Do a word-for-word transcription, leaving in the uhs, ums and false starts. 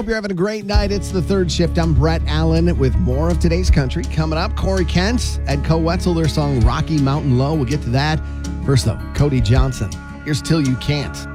Hope you're having a great night. It's the third shift. I'm Brett Allen with more of today's country. Coming up, Corey Kent and Co Wetzel, their song Rocky Mountain Low. We'll get to that. First, though, Cody Johnson. Here's Till You Can't.